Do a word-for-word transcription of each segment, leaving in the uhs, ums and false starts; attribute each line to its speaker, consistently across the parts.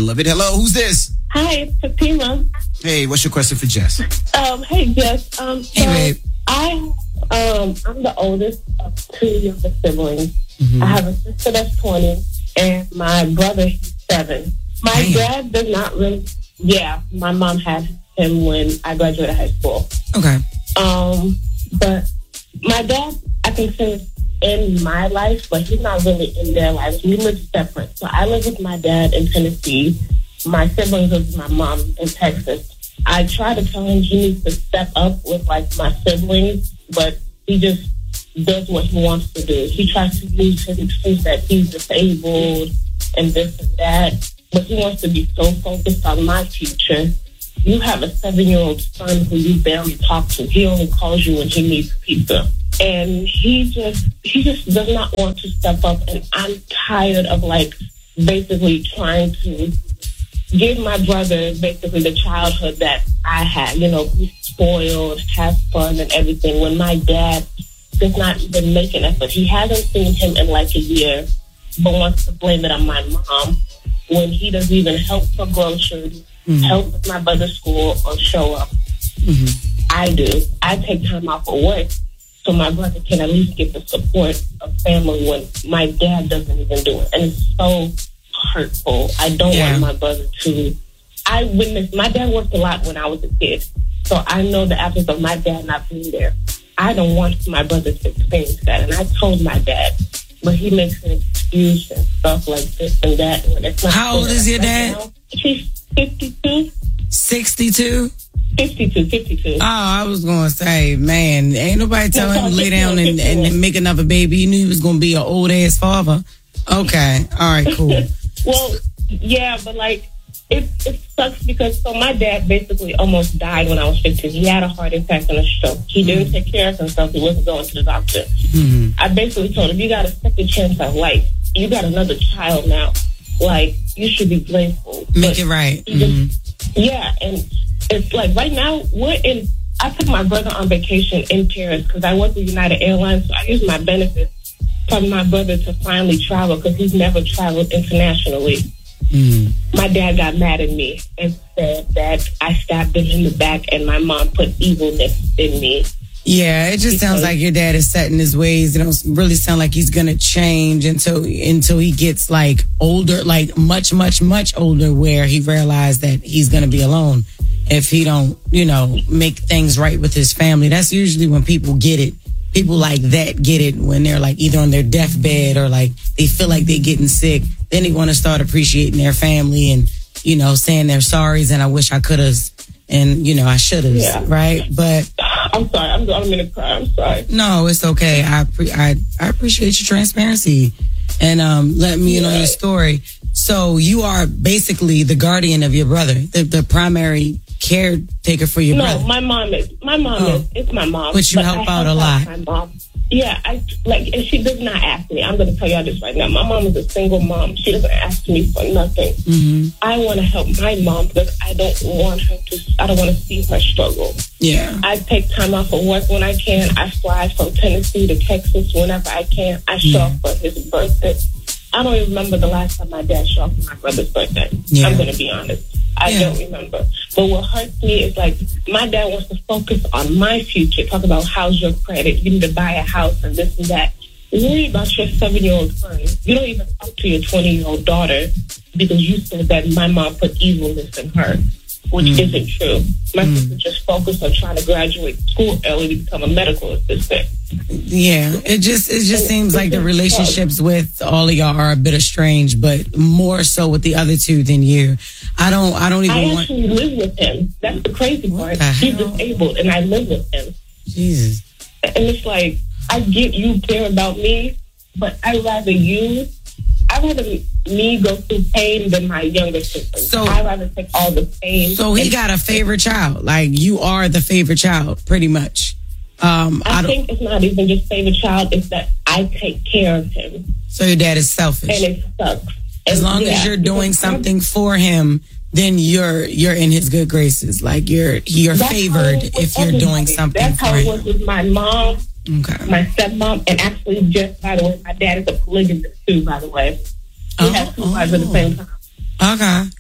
Speaker 1: love it. Hello, who's this?
Speaker 2: Hi, it's Fatima.
Speaker 1: Hey, what's your question for Jess?
Speaker 2: Um, hey, Jess. Um, so
Speaker 1: hey, babe.
Speaker 2: I, um, I'm the oldest of two younger siblings. Mm-hmm. I have a sister that's twenty, and my brother, he's seven. My
Speaker 1: Damn.
Speaker 2: dad does not really. Yeah, my mom had him when I graduated high school.
Speaker 1: Okay.
Speaker 2: Um, but my dad, I think, since in my life, but he's not really in their lives. We live separate. So I live with my dad in Tennessee. My siblings live with my mom in Texas. I try to tell him he needs to step up with, like, my siblings, but he just does what he wants to do. He tries to use his excuse that he's disabled and this and that, but he wants to be so focused on my future. You have a seven-year-old son who you barely talk to. He only calls you when he needs pizza. And he just he just does not want to step up. And I'm tired of, like, basically trying to give my brother basically the childhood that I had. You know, be spoiled, have fun and everything. When my dad does not even make an effort. He hasn't seen him in like a year, but wants to blame it on my mom when he doesn't even help for groceries, mm-hmm. help with my brother's school, or show up. Mm-hmm. I do. I take time off of work so my brother can at least get the support of family when my dad doesn't even do it. And it's so hurtful. I don't yeah. want my brother to... I witnessed... My dad worked a lot when I was a kid, so I know the absence of my dad not being there. I don't want my brother to experience that. And I told my dad, but he makes an excuse and stuff like this and that. When it's not
Speaker 1: How old is your
Speaker 2: right
Speaker 1: dad?
Speaker 2: Now. He's fifty-two.
Speaker 1: sixty-two?
Speaker 2: fifty-two, fifty-two.
Speaker 1: Oh, I was going to say, man, ain't nobody telling no, him to lay down and, and make another baby. You knew he was going to be an old-ass father. Okay. All right, cool.
Speaker 2: Well, yeah, but, like, it, it sucks because, so my dad basically almost died when I was fifteen. He had a heart attack and a stroke. He didn't mm-hmm. take care of himself. He wasn't going to the doctor. Mm-hmm. I basically told him, you got a second chance at life. You got another child now. Like, you should be grateful.
Speaker 1: Make but it right. Mm-hmm.
Speaker 2: Just, yeah, and it's like right now, we're in, I took my brother on vacation in Paris because I work with United Airlines, so I use my benefits from my brother to finally travel because he's never traveled internationally. Mm. My dad got mad at me and said that I stabbed him in the back and my mom put evilness in me.
Speaker 1: Yeah, it just because sounds like your dad is set in his ways. It don't really sound like he's gonna change until until he gets like older, like much, much, much older, where he realized that he's gonna be alone if he don't, you know, make things right with his family. That's usually when people get it. People like that get it when they're like either on their deathbed or like they feel like they're getting sick. Then they want to start appreciating their family and, you know, saying they're sorries and I wish I could have and, you know, I should have, yeah. right? But
Speaker 2: I'm sorry. I'm, I'm going to cry. I'm sorry.
Speaker 1: No, it's okay. I pre- I, I appreciate your transparency and um, let me in yeah. on your story. So you are basically the guardian of your brother, the, the primary caretaker for your
Speaker 2: no,
Speaker 1: brother.
Speaker 2: No, my mom is. My mom oh. is. It's my mom.
Speaker 1: But you but help out a lot.
Speaker 2: My mom. Yeah, I like, and she does not ask me. I'm going to tell y'all this right now. My mom is a single mom. She doesn't ask me for nothing. Mm-hmm. I want to help my mom because I don't want her to. I don't want to see her struggle.
Speaker 1: Yeah.
Speaker 2: I take time off of work when I can. I fly from Tennessee to Texas whenever I can. I show up for his birthday. I don't even remember the last time my dad showed up for my brother's birthday. Yeah. I'm going to be honest. I yeah. don't remember. But what hurts me is like my dad wants to focus on my future. Talk about how's your credit. You need to buy a house and this and that. Worry about your seven-year-old son. You don't even talk to your twenty-year-old daughter because you said that my mom put evilness in her, which mm. isn't true. My mm. sister just focused on trying to graduate school early to become a medical assistant.
Speaker 1: Yeah, it just it just seems like the relationships with all of y'all are a bit estranged, but more so with the other two than you. I don't I don't even
Speaker 2: I
Speaker 1: want...
Speaker 2: actually live with him. That's the crazy part. The He's disabled and I live with him.
Speaker 1: Jesus.
Speaker 2: And it's like, I get you care about me, but I'd rather you I'd rather me go through pain than my younger sister. So I'd rather take all the pain.
Speaker 1: So he got a favorite child. Like you are the favorite child, pretty much. Um,
Speaker 2: I, I think it's not even just favorite child. It's that I take care of him.
Speaker 1: So your dad is selfish.
Speaker 2: And it sucks.
Speaker 1: As
Speaker 2: and
Speaker 1: long
Speaker 2: yeah,
Speaker 1: as you're doing something for him, then you're you're in his good graces. Like you're you're
Speaker 2: That's
Speaker 1: favored if you're
Speaker 2: everybody.
Speaker 1: doing something
Speaker 2: That's
Speaker 1: for
Speaker 2: how
Speaker 1: him.
Speaker 2: it was with my mom,
Speaker 1: okay.
Speaker 2: my stepmom, and actually just, by the way, my dad is a polygamist too, by the way. He
Speaker 1: oh,
Speaker 2: has two
Speaker 1: oh.
Speaker 2: wives at the same time.
Speaker 1: Okay.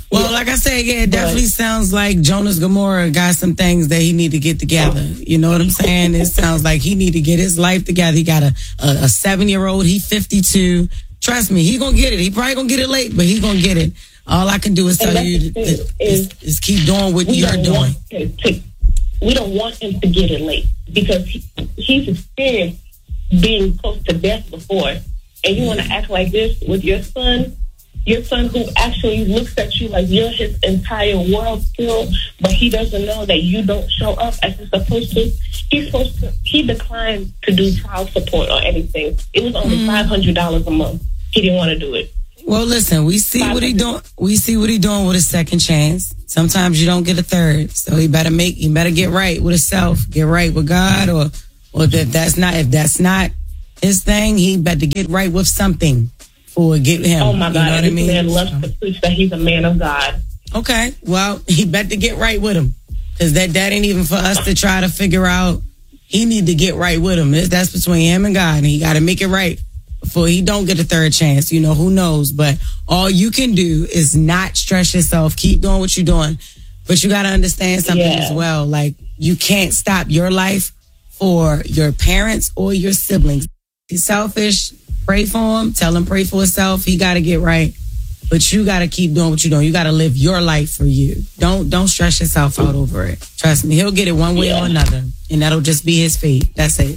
Speaker 1: Well,
Speaker 2: yeah.
Speaker 1: like I said, yeah, it definitely
Speaker 2: but,
Speaker 1: sounds like Jonas Gomorrah got some things that he need to get together. You know what I'm saying? It sounds like he need to get his life together. He got a, a, a seven-year-old. He fifty-two. Trust me, he gonna get it. He probably gonna get it late, but he gonna get it. All I can do is tell you to, is, is, is keep doing what you're doing.
Speaker 2: To, to, we don't want him to get it late because he, he's experienced being close to death before. And you want to act like this with your son? Your son who actually looks at you like you're his entire world still, but he doesn't know that you don't show up as you're supposed to. He's supposed to, he declined to do child support or anything. It was only mm. five hundred dollars a month. He didn't want to do it.
Speaker 1: Well, listen, we see what he doing. We see what he doing with a second chance. Sometimes you don't get a third. So he better make, he better get right with himself, get right with God, or, or if that's not, if that's not his thing, he better get right with something. Or get him.
Speaker 2: Oh my God!
Speaker 1: You know what I mean?
Speaker 2: Man loves to preach that he's a man of God.
Speaker 1: Okay, well, he better get right with him, because that that ain't even for us to try to figure out. He need to get right with him. That's between him and God, and he got to make it right before he don't get a third chance. You know, who knows? But all you can do is not stress yourself. Keep doing what you're doing, but you got to understand something yeah. as well. Like, you can't stop your life for your parents or your siblings. He's selfish. Pray for him. Tell him pray for himself. He got to get right. But you got to keep doing what you're doing. You got to live your life for you. Don't don't stress yourself out over it. Trust me, he'll get it one way yeah. or another. And that'll just be his fate. That's it.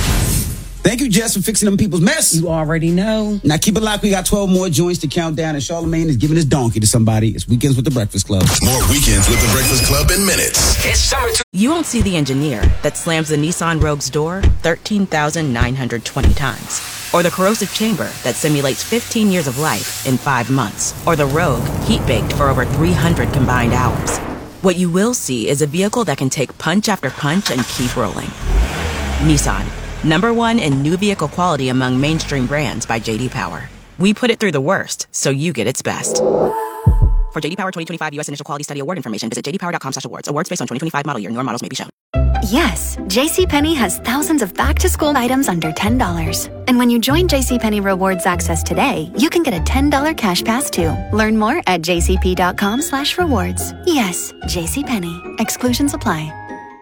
Speaker 3: Thank you, Jess, for fixing them people's mess.
Speaker 1: You already know.
Speaker 3: Now keep it locked. We got twelve more joints to count down, and Charlamagne is giving his donkey to somebody. It's Weekends with the Breakfast Club.
Speaker 4: More Weekends with the Breakfast Club in minutes.
Speaker 5: It's summer. T- you won't see the engineer that slams the Nissan Rogue's door thirteen thousand nine hundred twenty times. Or the corrosive chamber that simulates fifteen years of life in five months. Or the Rogue heat-baked for over three hundred combined hours. What you will see is a vehicle that can take punch after punch and keep rolling. Nissan. Number one in new vehicle quality among mainstream brands by J D Power. We put it through the worst, so you get its best. For J D Power twenty twenty-five U S Initial Quality Study Award information, visit j d power dot com slash awards. Awards based on twenty twenty-five model year. Newer models may be shown.
Speaker 6: Yes, JCPenney has thousands of back-to-school items under ten dollars. And when you join JCPenney Rewards Access today, you can get a ten dollars cash pass too. Learn more at j c p dot com slash rewards. Yes, JCPenney. Exclusions apply.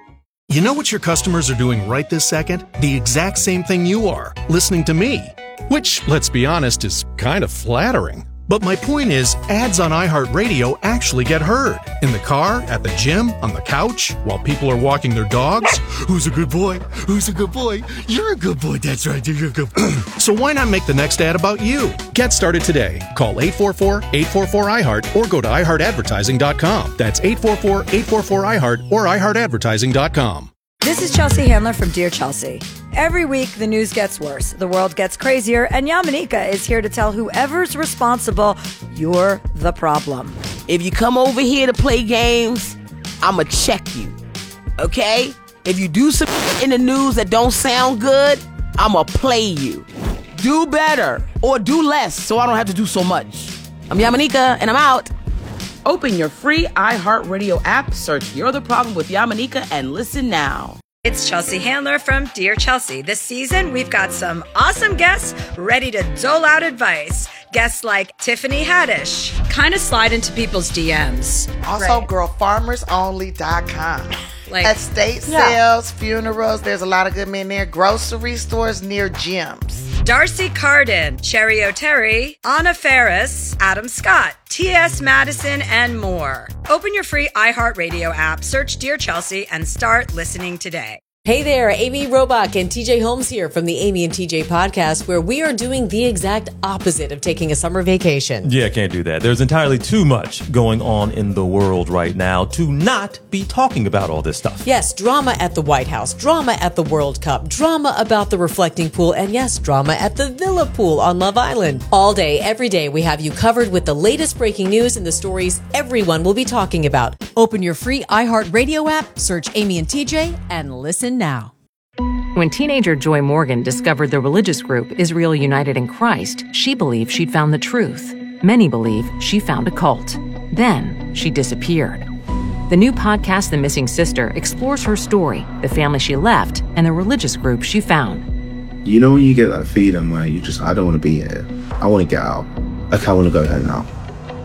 Speaker 7: You know what your customers are doing right this second? The exact same thing you are, listening to me. Which, let's be honest, is kind of flattering. But my point is, ads on iHeartRadio actually get heard. In the car, at the gym, on the couch, while people are walking their dogs. Who's a good boy? Who's a good boy? You're a good boy. That's right. You're a good boy. So why not make the next ad about you? Get started today. Call eight four four, eight four four, I heart or go to i heart advertising dot com. That's eight four four, eight four four, I heart or i heart advertising dot com.
Speaker 8: This is Chelsea Handler from Dear Chelsea. Every week, the news gets worse, the world gets crazier, and Yamanika is here to tell whoever's responsible, you're the problem.
Speaker 9: If you come over here to play games, I'ma check you, okay? If you do some in the news that don't sound good, I'ma play you. Do better, or do less, so I don't have to do so much. I'm Yamanika, and I'm out. Open your free iHeartRadio app, search You're the Problem with Yamanika, and listen now.
Speaker 8: It's Chelsea Handler from Dear Chelsea. This season, we've got some awesome guests ready to dole out advice. Guests like Tiffany Haddish. Kind of slide into people's D Ms.
Speaker 10: Also,
Speaker 8: right.
Speaker 10: girl farmers only dot com.
Speaker 8: Like,
Speaker 10: estate
Speaker 8: yeah.
Speaker 10: sales, funerals, there's a lot of good men there. Grocery stores near gyms.
Speaker 8: Darcy Carden, Cherry O'Terry, Anna Ferris, Adam Scott, T S Madison, and more. Open your free iHeartRadio app, search Dear Chelsea, and start listening today.
Speaker 11: Hey there, Amy Robach and T J Holmes here from the Amy and T J podcast, where we are doing the exact opposite of taking a summer vacation.
Speaker 12: Yeah, can't do that. There's entirely too much going on in the world right now to not be talking about all this stuff.
Speaker 11: Yes, drama at the White House, drama at the World Cup, drama about the reflecting pool, and yes, drama at the Villa Pool on Love Island. All day, every day, we have you covered with the latest breaking news and the stories everyone will be talking about. Open your free iHeartRadio app, search Amy and T J, and listen now.
Speaker 13: When teenager Joy Morgan discovered the religious group Israel United in Christ, she believed she'd found the truth. Many believe she found a cult. Then she disappeared. The new podcast, The Missing Sister, explores her story, the family she left, and the religious group she found.
Speaker 14: You know when you get that feeling where you just, I don't want to be here. I want to get out. Okay, I want to go home now.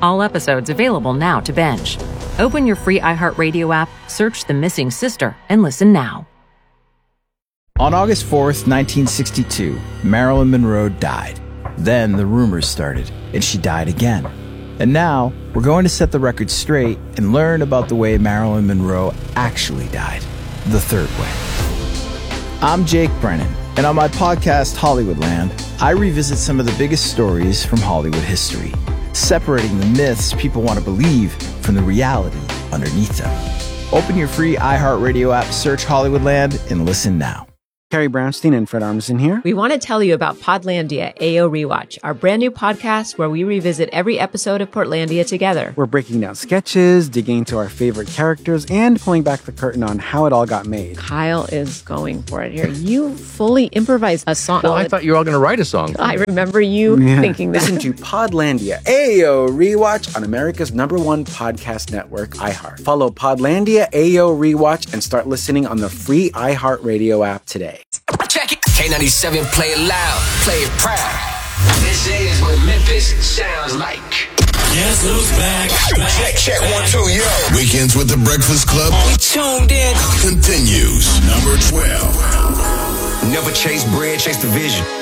Speaker 13: All episodes available now to binge. Open your free iHeartRadio app, search The Missing Sister, and listen now.
Speaker 14: On August fourth, nineteen sixty-two, Marilyn Monroe died. Then the rumors started, and she died again. And now, we're going to set the record straight and learn about the way Marilyn Monroe actually died. The third way. I'm Jake Brennan, and on my podcast, Hollywoodland, I revisit some of the biggest stories from Hollywood history, separating the myths people want to believe from the reality underneath them. Open your free iHeartRadio app, search Hollywoodland, and listen now.
Speaker 15: Carrie Brownstein and Fred Armisen here.
Speaker 16: We want to tell you about Podlandia A O Rewatch, our brand new podcast where we revisit every episode of Portlandia together.
Speaker 15: We're breaking down sketches, digging into our favorite characters, and pulling back the curtain on how it all got made.
Speaker 16: Kyle is going for it here. You fully improvised a song.
Speaker 17: Well, I thought you were all going to write a song.
Speaker 16: I remember you yeah. thinking that.
Speaker 15: Listen to Podlandia A O Rewatch on America's number one podcast network, iHeart. Follow Podlandia A O Rewatch and start listening on the free iHeartRadio app today.
Speaker 18: Check it. K ninety-seven, play it loud, play it proud. This is what Memphis sounds like.
Speaker 4: Guess who's back? Check, check, one, two, yo. Weekends with the Breakfast Club.
Speaker 18: We tuned in.
Speaker 4: Continues. Number twelve.
Speaker 18: Never chase bread, chase the vision.